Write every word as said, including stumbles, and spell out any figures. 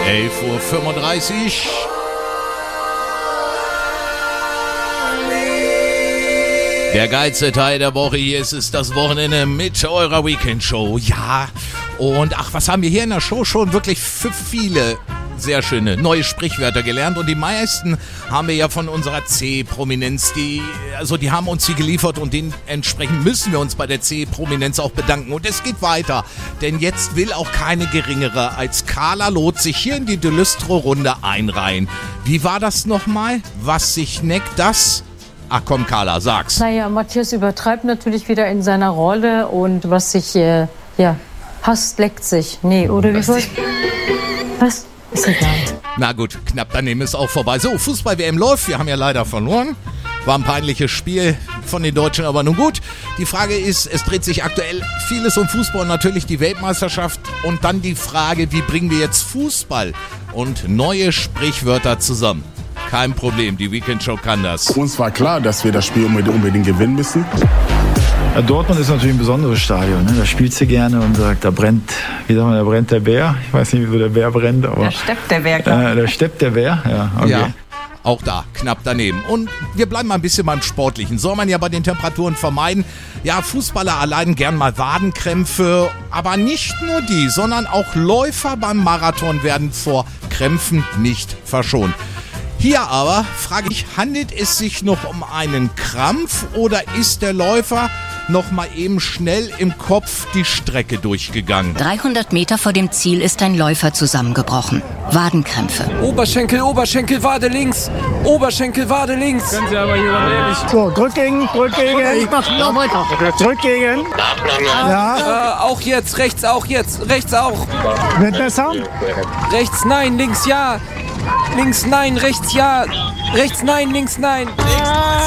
elf Uhr fünfunddreißig. Der geilste Teil der Woche hier ist es, das Wochenende mit eurer Weekend-Show. Ja, und ach, was haben wir hier in der Show schon wirklich für viele sehr schöne neue Sprichwörter gelernt. Und die meisten haben wir ja von unserer C-Prominenz, die, also die haben uns die geliefert und dementsprechend müssen wir uns bei der C-Prominenz auch bedanken. Und es geht weiter, denn jetzt will auch keine geringere als Carla Loth sich hier in die Delustro-Runde einreihen. Wie war das nochmal? Was sich neckt, das... Ach komm, Carla, sag's. Naja, Matthias übertreibt natürlich wieder in seiner Rolle und was sich, äh, ja, hasst, leckt sich. Nee, oder wie was? Was? Ist egal. Na gut, knapp daneben ist auch vorbei. So, Fußball-W M läuft, wir haben ja leider verloren. War ein peinliches Spiel von den Deutschen, aber nun gut. Die Frage ist, es dreht sich aktuell vieles um Fußball und natürlich die Weltmeisterschaft. Und dann die Frage, wie bringen wir jetzt Fußball und neue Sprichwörter zusammen? Kein Problem, die Weekend-Show kann das. Uns war klar, dass wir das Spiel unbedingt gewinnen müssen. Ja, Dortmund ist natürlich ein besonderes Stadion. Ne? Da spielt sie gerne und sagt, da brennt, wie sagt man, da brennt der Bär. Ich weiß nicht, wieso der Bär brennt, aber... Da steppt der Bär, äh, Da steppt der Bär, ja. Okay. Ja, auch da, knapp daneben. Und wir bleiben mal ein bisschen beim Sportlichen. Soll man ja bei den Temperaturen vermeiden. Ja, Fußballer erleiden gern mal Wadenkrämpfe, aber nicht nur die, sondern auch Läufer beim Marathon werden vor Krämpfen nicht verschont. Hier aber frage ich, handelt es sich noch um einen Krampf oder ist der Läufer noch mal eben schnell im Kopf die Strecke durchgegangen? dreihundert Meter vor dem Ziel ist ein Läufer zusammengebrochen. Wadenkrämpfe. Oberschenkel, Oberschenkel, Wade links. Oberschenkel, Wade links. Können Sie aber hier ehrlich. So, drück gegen, drück gegen. Ich mach noch weiter. Drück gegen. Ja. Äh, auch jetzt, rechts auch jetzt. Rechts auch. Wird besser? Rechts nein, links ja. Links nein, rechts ja. Rechts nein, links nein.